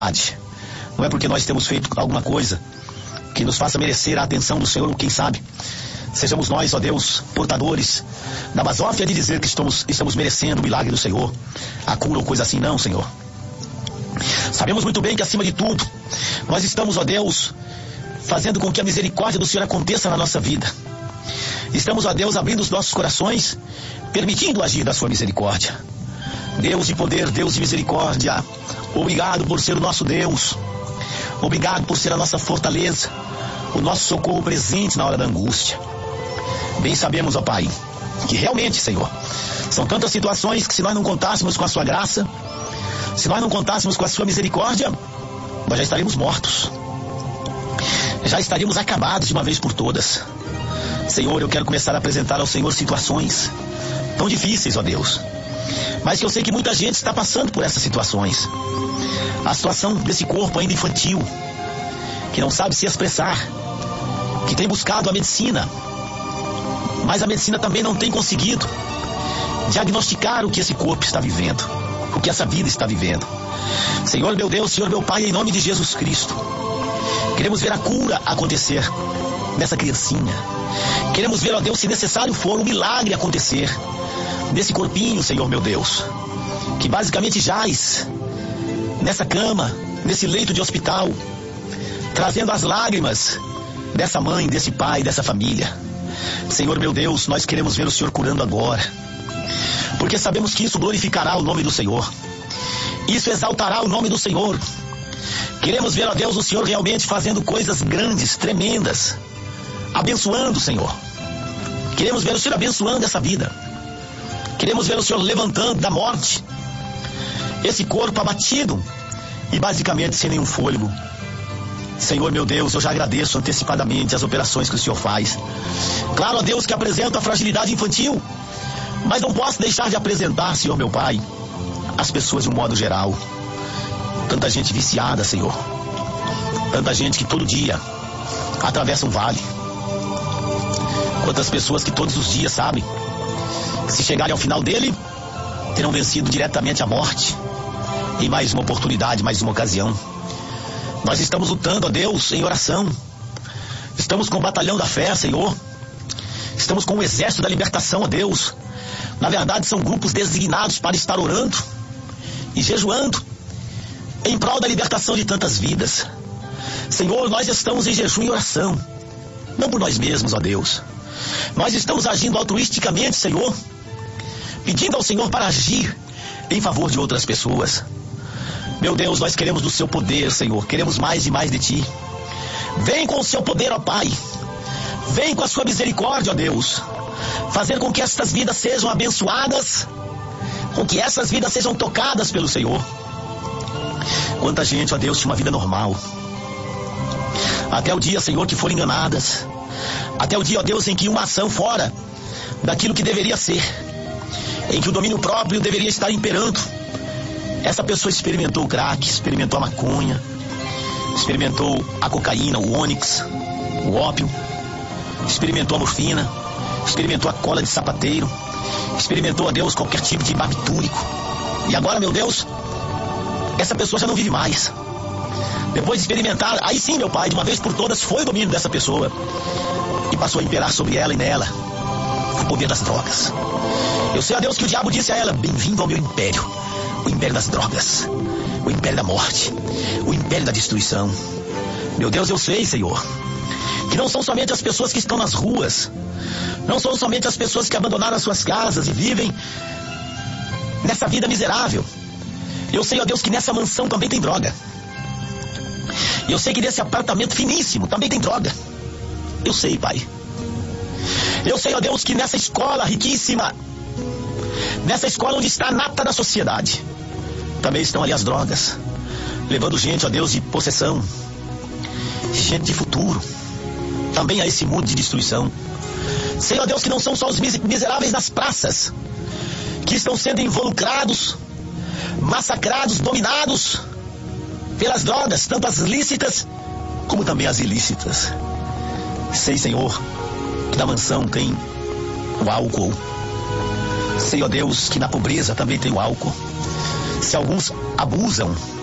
Não é porque nós temos feito alguma coisa que nos faça merecer a atenção do Senhor, quem sabe sejamos nós, ó Deus, portadores da basófia de dizer que estamos merecendo o milagre do Senhor, a cura ou coisa assim. Não, Senhor. Sabemos muito bem que, acima de tudo, nós estamos, ó Deus, fazendo com que a misericórdia do Senhor aconteça na nossa vida. Estamos, ó Deus, abrindo os nossos corações, permitindo o agir da sua misericórdia. Deus de poder, Deus de misericórdia, obrigado por ser o nosso Deus. Obrigado por ser a nossa fortaleza, o nosso socorro presente na hora da angústia. Bem sabemos, ó Pai, que realmente, Senhor, são tantas situações que, se nós não contássemos com a sua graça, se nós não contássemos com a sua misericórdia, nós já estaríamos mortos. Já estaríamos acabados de uma vez por todas. Senhor, eu quero começar a apresentar ao Senhor situações tão difíceis, ó Deus, mas que eu sei que muita gente está passando por essas situações. A situação desse corpo ainda infantil, que não sabe se expressar, que tem buscado a medicina, mas a medicina também não tem conseguido diagnosticar o que esse corpo está vivendo, o que essa vida está vivendo. Senhor meu Deus, Senhor meu Pai, em nome de Jesus Cristo, queremos ver a cura acontecer nessa criancinha. Queremos ver, ó Deus, se necessário for, um milagre acontecer nesse corpinho, Senhor meu Deus, que basicamente jaz nessa cama, nesse leito de hospital, trazendo as lágrimas dessa mãe, desse pai, dessa família. Senhor meu Deus, nós queremos ver o Senhor curando agora, porque sabemos que isso glorificará o nome do Senhor, isso exaltará o nome do Senhor. Queremos ver, ó Deus, o Senhor realmente fazendo coisas grandes, tremendas, abençoando, Senhor. Queremos ver o Senhor abençoando essa vida. Queremos ver o Senhor levantando da morte esse corpo abatido e basicamente sem nenhum fôlego. Senhor meu Deus, eu já agradeço antecipadamente as operações que o Senhor faz. Claro, ó Deus, que apresenta a fragilidade infantil, mas não posso deixar de apresentar, Senhor meu Pai, as pessoas de um modo geral. Tanta gente viciada, Senhor. Tanta gente que todo dia atravessa um vale. Quantas pessoas que todos os dias sabem que, se chegarem ao final dele, terão vencido diretamente a morte. Em mais uma oportunidade, mais uma ocasião. Nós estamos lutando, ó Deus, em oração. Estamos com o batalhão da fé, Senhor. Estamos com o exército da libertação, ó Deus. Na verdade, são grupos designados para estar orando e jejuando em prol da libertação de tantas vidas. Senhor, nós estamos em jejum e oração, não por nós mesmos, ó Deus. Nós estamos agindo altruisticamente, Senhor, pedindo ao Senhor para agir em favor de outras pessoas. Meu Deus, nós queremos do seu poder, Senhor. Queremos mais e mais de ti. Vem com o seu poder, ó Pai. Vem com a sua misericórdia, ó Deus. Fazer com que estas vidas sejam abençoadas, com que essas vidas sejam tocadas pelo Senhor. Quanta gente, ó Deus, tinha uma vida normal. Até o dia, Senhor, que foram enganadas. Até o dia, ó Deus, em que uma ação fora daquilo que deveria ser, em que o domínio próprio deveria estar imperando, essa pessoa experimentou o crack, experimentou a maconha, experimentou a cocaína, o ônix, o ópio, experimentou a morfina, experimentou a cola de sapateiro, experimentou, ó Deus, qualquer tipo de barbitúrico. E agora, meu Deus, essa pessoa já não vive mais. Depois de experimentar, aí sim, meu Pai, de uma vez por todas, foi o domínio dessa pessoa e passou a imperar sobre ela e nela o poder das drogas. Eu sei, ó Deus, que o diabo disse a ela: bem-vindo ao meu império, o império das drogas, o império da morte, o império da destruição. Meu Deus, eu sei, Senhor, que não são somente as pessoas que estão nas ruas, não são somente as pessoas que abandonaram as suas casas e vivem nessa vida miserável. Eu sei, ó Deus, que nessa mansão também tem droga. Eu sei que nesse apartamento finíssimo também tem droga. Eu sei, Pai. Eu sei, ó Deus, que nessa escola riquíssima, nessa escola onde está a nata da sociedade, também estão ali as drogas, levando gente, ó Deus, de possessão, gente de futuro, também a esse mundo de destruição. Sei, ó Deus, que não são só os miseráveis das praças que estão sendo involucrados, massacrados, dominados pelas drogas, tanto as lícitas como também as ilícitas. Sei, Senhor, que na mansão tem o álcool. Sei, ó Deus, que na pobreza também tem o álcool. Se alguns abusam